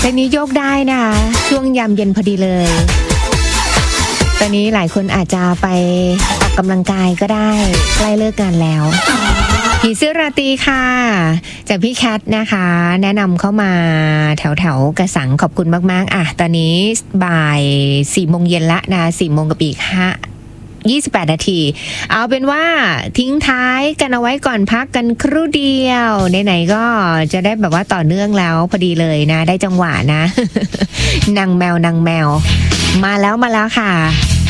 เพลงนี้โยกได้นะคะช่วงยามเย็นพอดีเลยตอนนี้หลายคนอาจจะไปออกกำลังกายก็ได้ใกล้เลิกงานแล้วผีเสื้อราตรีค่ะจากพี่แคทนะคะแนะนำเข้ามาแถวกระสังขอบคุณมากๆอ่ะตอนนี้บ่าย4 โมงเย็นละนะ4 โมงกับอีก28 นาทีเอาเป็นว่าทิ้งท้ายกันเอาไว้ก่อนพักกันครู่เดียวไหนๆก็จะได้แบบว่าต่อเนื่องแล้วพอดีเลยนะได้จังหวะนะ นางแมวมาแล้วค่ะ